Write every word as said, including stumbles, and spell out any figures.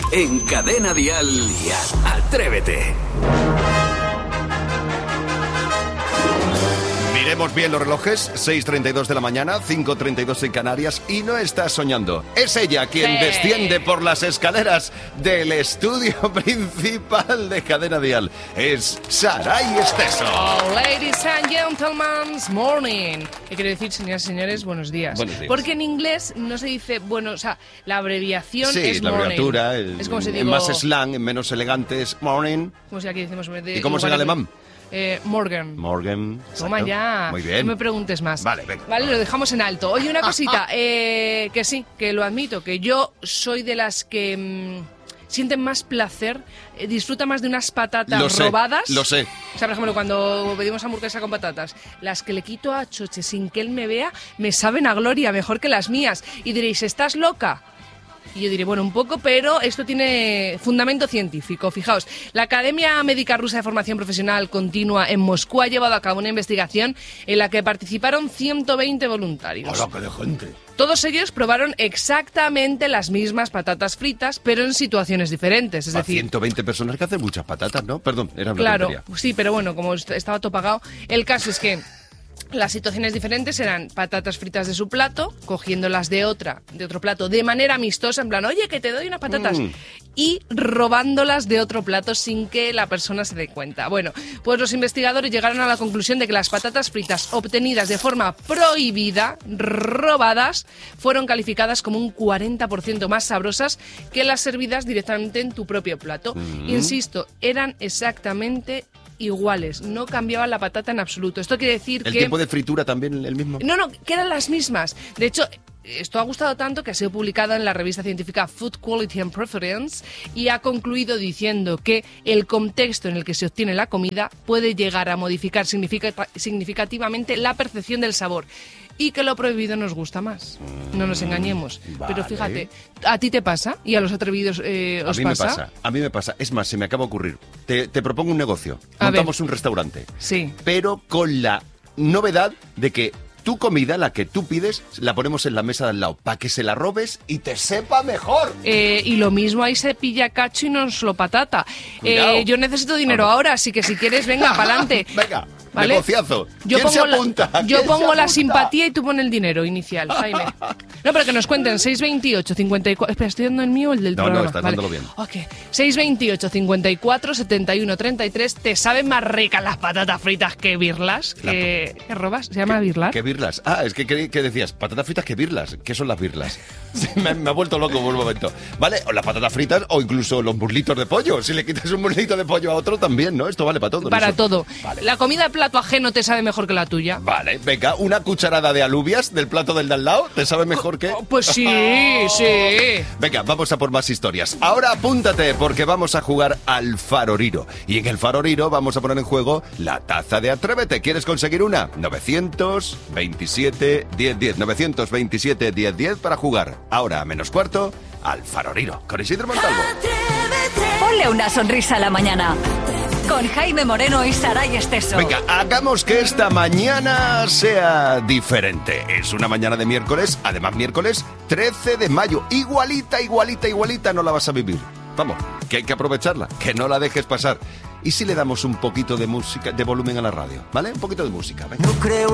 en Cadena Dial y Atrévete. Miremos bien los relojes, seis treinta y dos de la mañana, cinco treinta y dos en Canarias, y no estás soñando. Es ella quien Sí. desciende por las escaleras del estudio principal de Cadena Dial. Es Saray Esteso. Oh, ladies and gentlemen, morning. ¿Qué quiere decir, señoras y señores? Buenos días. Buenos días. Porque en inglés no se dice, bueno, o sea, la abreviación Sí, es la morning. abreviatura, el- es como si en digo, más slang, en menos elegante es morning. como si aquí decimos... de- ¿Y cómo es en igual de- alemán? Eh, Morgan. Morgan. Toma exacto. ya. Muy bien. No me preguntes más. Vale, venga. Vale, lo dejamos en alto. Oye, una cosita, eh, que sí, que lo admito, que yo soy de las que mm, sienten más placer, eh, disfruta más de unas patatas Lo sé, robadas. lo sé. O sea, por ejemplo, cuando pedimos hamburguesa con patatas, las que le quito a Choche sin que él me vea, me saben a gloria, mejor que las mías. Y diréis, ¿estás loca? Y yo diré, bueno, un poco, pero esto tiene fundamento científico. Fijaos, la Academia Médica Rusa de Formación Profesional Continua en Moscú ha llevado a cabo una investigación en la que participaron ciento veinte voluntarios. ¡Hola, qué de gente! Todos ellos probaron exactamente las mismas patatas fritas, pero en situaciones diferentes. Es Para decir, ciento veinte personas que hacen muchas patatas, ¿no? Perdón, era una claro, tontería. sí, pero bueno, como est- estaba todo pagado, el caso es que las situaciones diferentes eran patatas fritas de su plato, cogiéndolas de otra, de otro plato, de manera amistosa, en plan, oye, que te doy unas patatas, Mm. y robándolas de otro plato sin que la persona se dé cuenta. Bueno, pues los investigadores llegaron a la conclusión de que las patatas fritas obtenidas de forma prohibida, robadas, fueron calificadas como un cuarenta por ciento más sabrosas que las servidas directamente en tu propio plato. Mm. Insisto, eran exactamente iguales, no cambiaban la patata en absoluto. Esto quiere decir ¿El que... tiempo de fritura también el mismo? No, no, que eran las mismas. De hecho, esto ha gustado tanto que ha sido publicado en la revista científica Food Quality and Preference y ha concluido diciendo que el contexto en el que se obtiene la comida puede llegar a modificar significa- significativamente la percepción del sabor y que lo prohibido nos gusta más. No nos engañemos. vale. Pero fíjate, ¿a ti te pasa? ¿Y a los atrevidos eh, A os mí pasa? me pasa, a mí me pasa. Es más, se me acaba de ocurrir. Te, te propongo un negocio. A Montamos ver. un restaurante. Sí. Pero con la novedad de que tu comida, la que tú pides, la ponemos en la mesa de al lado para que se la robes y te sepa mejor. Eh, y lo mismo, ahí se pilla cacho y no solo patata. Cuidado. Eh, yo necesito dinero ahora, así que si quieres, venga, pa'lante. Venga, ¿Vale? negociazo. Yo ¿Quién se pongo, apunta? la, yo ¿Quién pongo se la apunta? simpatía y tú pones el dinero inicial, Jaime. No, pero que nos cuenten, seis veintiocho, cincuenta y cuatro... Espera, ¿estoy dando el mío o el del No, no, programa? estás Vale. dándolo bien. Ok. seis veintiocho, cincuenta y cuatro, setenta y uno, treinta y tres. ¿Te saben más ricas las patatas fritas que birlas? ¿Qué, ¿Qué robas? ¿Se llama birlar? ¿Qué birlas? Ah, es que creí que decías patatas fritas que birlas. ¿Qué son las birlas? Sí, me, me ha vuelto loco por un momento. ¿Vale? O las patatas fritas o incluso los muslitos de pollo. Si le quitas un muslito de pollo a otro también, ¿no? Esto vale para todo. ¿no? Para Eso- todo. Vale. La comida de plato ajeno te sabe mejor que la tuya. Vale, venga, una cucharada de alubias del plato del de al lado. ¿Te sabe mejor que...? Oh, pues sí, sí. Venga, vamos a por más historias. Ahora apúntate porque vamos a jugar al Faroriro. Y en el Faroriro vamos a poner en juego la taza de Atrévete. ¿Quieres conseguir una? novecientos veintisiete diez diez. novecientos veintisiete diez diez para jugar. Ahora, a menos cuarto, al Faroriro. Con Isidro Montalvo. Ponle una sonrisa a la mañana. Con Jaime Moreno y Saray Esteso. Venga, hagamos que esta mañana sea diferente. Es una mañana de miércoles, además miércoles trece de mayo. Igualita, igualita, igualita no la vas a vivir. Vamos, que hay que aprovecharla, que no la dejes pasar. ¿Y si le damos un poquito de música, de volumen a la radio? ¿Vale? Un poquito de música, venga. No creo